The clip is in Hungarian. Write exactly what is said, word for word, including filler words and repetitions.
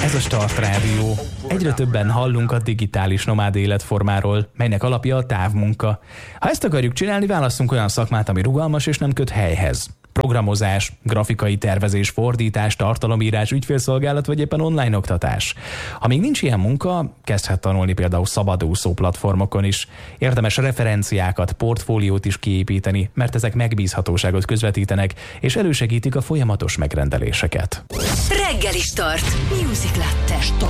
Ez a Start Rádió. Egyre többen hallunk a digitális nomád életformáról, melynek alapja a távmunka. Ha ezt akarjuk csinálni, válasszunk olyan szakmát, ami rugalmas és nem köt helyhez. Programozás, grafikai tervezés, fordítás, tartalomírás, ügyfélszolgálat vagy éppen online oktatás. Ha még nincs ilyen munka, kezdhet tanulni például szabadúszó platformokon is. Érdemes referenciákat, portfóliót is kiépíteni, mert ezek megbízhatóságot közvetítenek, és elősegítik a folyamatos megrendeléseket. Reggeli Start. Music Latte. Start.